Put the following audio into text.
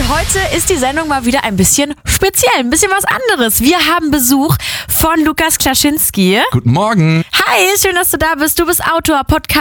heute ist die Sendung mal wieder ein bisschen speziell, ein bisschen was anderes. Wir haben Besuch von Lukas Klaschinski. Guten Morgen. Hi, schön, dass du da bist. Du bist Autor,